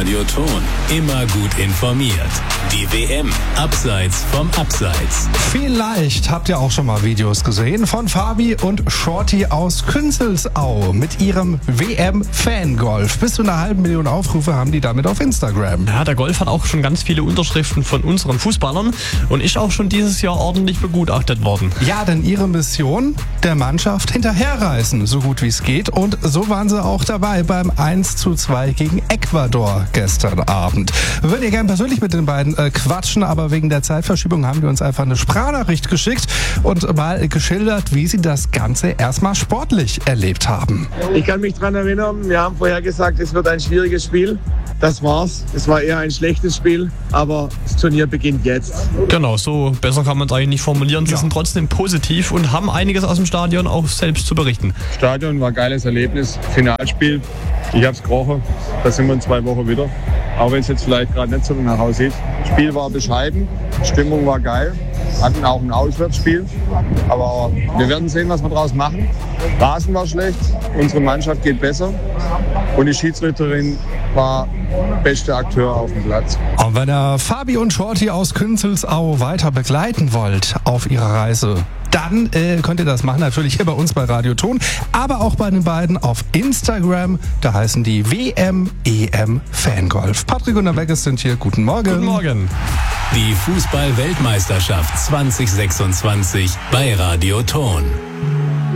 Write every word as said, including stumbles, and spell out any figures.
Radio Thon. Immer gut informiert. Die W M abseits vom Abseits. Vielleicht habt ihr auch schon mal Videos gesehen von Fabi und Shorty aus Künzelsau mit ihrem W M-Fangolf. Bis zu einer halben Million Aufrufe haben die damit auf Instagram. Ja, der Golf hat auch schon ganz viele Unterschriften von unseren Fußballern und ist auch schon dieses Jahr ordentlich begutachtet worden. Ja, denn ihre Mission, der Mannschaft hinterherreißen, so gut wie es geht. Und so waren sie auch dabei beim eins zu zwei gegen Ecuador gestern Abend. Würden ihr gerne persönlich mit den beiden äh, quatschen, aber wegen der Zeitverschiebung haben wir uns einfach eine Sprachnachricht geschickt und mal geschildert, wie sie das Ganze erstmal sportlich erlebt haben. Ich kann mich daran erinnern, wir haben vorher gesagt, es wird ein schwieriges Spiel. Das war's. Es war eher ein schlechtes Spiel, aber das Turnier beginnt jetzt. Genau, so besser kann man es eigentlich nicht formulieren. Sie ja. sind trotzdem positiv und haben einiges aus dem Stadion auch selbst zu berichten. Stadion war ein geiles Erlebnis. Finalspiel. Ich hab's gerochen. Da sind wir in zwei Wochen wieder. Auch wenn es jetzt vielleicht gerade nicht so nach Hause sieht. Spiel war bescheiden. Stimmung war geil. Hatten auch ein Auswärtsspiel. Aber wir werden sehen, was wir daraus machen. Rasen war schlecht. Unsere Mannschaft geht besser. Und die Schiedsrichterin war beste Akteur auf dem Platz. Und wenn ihr Fabi und Shorty aus Künzelsau weiter begleiten wollt auf ihrer Reise, dann äh, könnt ihr das machen, natürlich hier bei uns bei Radio Thon, aber auch bei den beiden auf Instagram. Da heißen die W M E M Fangolf. Patrick und der Beckes sind hier. Guten Morgen. Guten Morgen. Die Fußball-Weltmeisterschaft zwanzig sechsundzwanzig bei Radio Thon.